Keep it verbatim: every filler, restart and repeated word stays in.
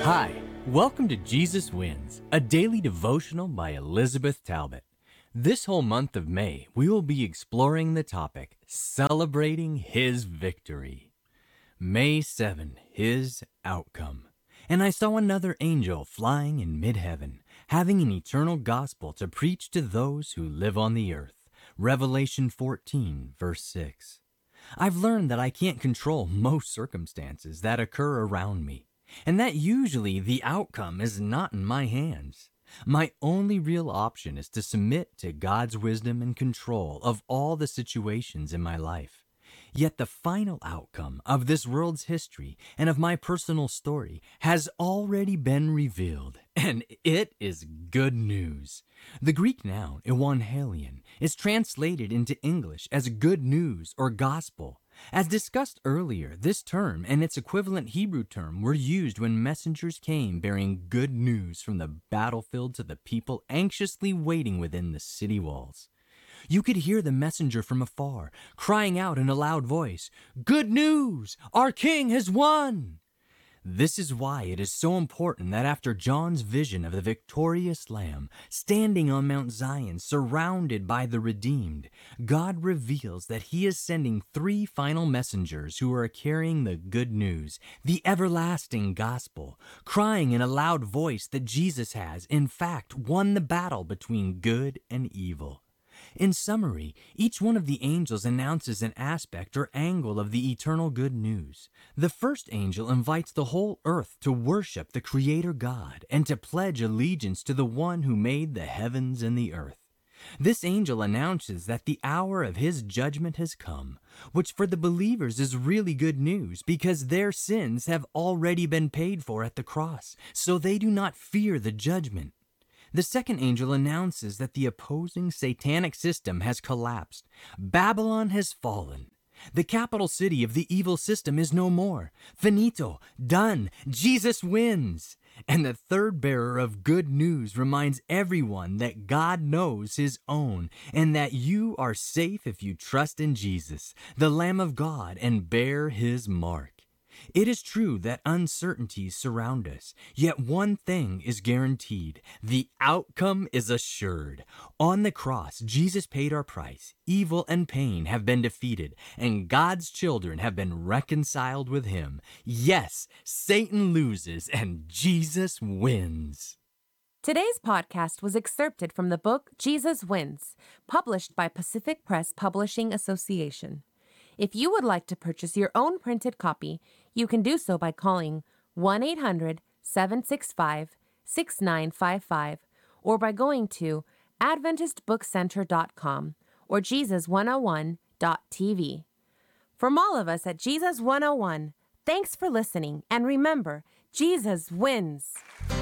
Hi, welcome to Jesus Wins, a daily devotional by Elizabeth Talbot. This whole month of May, we will be exploring the topic, Celebrating His Victory. May seventh, His Outcome. And I saw another angel flying in mid-heaven, having an eternal gospel to preach to those who live on the earth. Revelation fourteen, verse six. I've learned that I can't control most circumstances that occur around me, and that usually the outcome is not in my hands. My only real option is to submit to God's wisdom and control of all the situations in my life. Yet the final outcome of this world's history and of my personal story has already been revealed, and it is good news. The Greek noun euangelion is translated into English as good news or gospel. As discussed earlier, this term and its equivalent Hebrew term were used when messengers came bearing good news from the battlefield to the people anxiously waiting within the city walls. You could hear the messenger from afar, crying out in a loud voice, "Good news! Our King has won!" This is why it is so important that after John's vision of the victorious Lamb standing on Mount Zion surrounded by the redeemed, God reveals that he is sending three final messengers who are carrying the good news, the everlasting gospel, crying in a loud voice that Jesus has, in fact, won the battle between good and evil. In summary, each one of the angels announces an aspect or angle of the eternal good news. The first angel invites the whole earth to worship the Creator God and to pledge allegiance to the one who made the heavens and the earth. This angel announces that the hour of his judgment has come, which for the believers is really good news because their sins have already been paid for at the cross, so they do not fear the judgment. The second angel announces that the opposing satanic system has collapsed. Babylon has fallen. The capital city of the evil system is no more. Finito, done, Jesus wins. And the third bearer of good news reminds everyone that God knows his own and that you are safe if you trust in Jesus, the Lamb of God, and bear his mark. It is true that uncertainties surround us, yet one thing is guaranteed. The outcome is assured. On the cross, Jesus paid our price. Evil and pain have been defeated, and God's children have been reconciled with him. Yes, Satan loses, and Jesus wins. Today's podcast was excerpted from the book Jesus Wins, published by Pacific Press Publishing Association. If you would like to purchase your own printed copy, you can do so by calling one eight hundred, seven six five, six nine five five or by going to adventist book center dot com or jesus one oh one dot t v. From all of us at Jesus one oh one, thanks for listening, and remember, Jesus wins!